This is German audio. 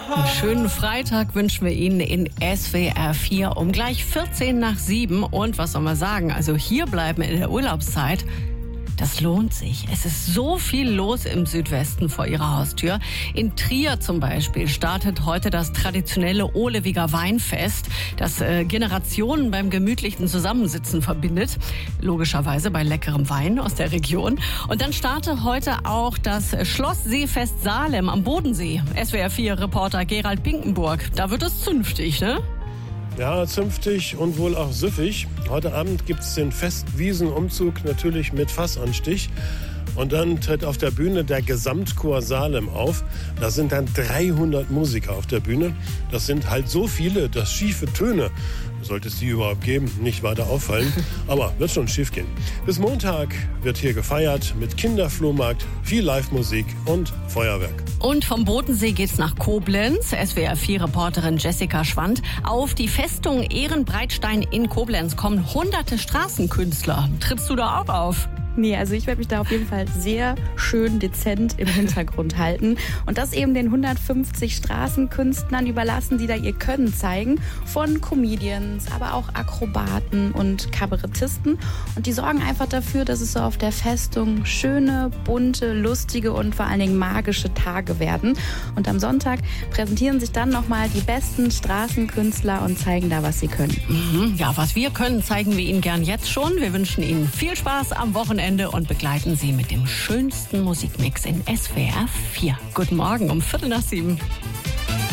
Einen schönen Freitag wünschen wir Ihnen in SWR 4 um gleich 7:14. Und was soll man sagen? Also hier bleiben in der Urlaubszeit, das lohnt sich. Es ist so viel los im Südwesten vor Ihrer Haustür. In Trier zum Beispiel startet heute das traditionelle Ohlewiger Weinfest, das Generationen beim gemütlichen Zusammensitzen verbindet. Logischerweise bei leckerem Wein aus der Region. Und dann startet heute auch das Schlossseefest Salem am Bodensee. SWR 4-Reporter Gerald Binkenburg. Da wird es zünftig, ne? Ja, zünftig und wohl auch süffig. Heute Abend gibt es den Festwiesenumzug natürlich mit Fassanstich. Und dann tritt auf der Bühne der Gesamtchor Salem auf. Da sind dann 300 Musiker auf der Bühne. Das sind halt so viele, dass schiefe Töne, sollte es die überhaupt geben, nicht weiter auffallen. Aber wird schon schief gehen. Bis Montag wird hier gefeiert mit Kinderflohmarkt, viel Live-Musik und Feuerwerk. Und vom Bodensee geht's nach Koblenz. SWR 4-Reporterin Jessica Schwand. Auf die Festung Ehrenbreitstein in Koblenz kommen hunderte Straßenkünstler. Trittst du da auch auf? Nee, also ich werde mich da auf jeden Fall sehr schön dezent im Hintergrund halten und das eben den 150 Straßenkünstlern überlassen, die da ihr Können zeigen, von Comedians, aber auch Akrobaten und Kabarettisten, und die sorgen einfach dafür, dass es so auf der Festung schöne, bunte, lustige und vor allen Dingen magische Tage werden. Und am Sonntag präsentieren sich dann nochmal die besten Straßenkünstler und zeigen da, was sie können. Ja, was wir können, zeigen wir Ihnen gern jetzt schon. Wir wünschen Ihnen viel Spaß am Wochenende und begleiten Sie mit dem schönsten Musikmix in SWR 4. Guten Morgen um 7:15.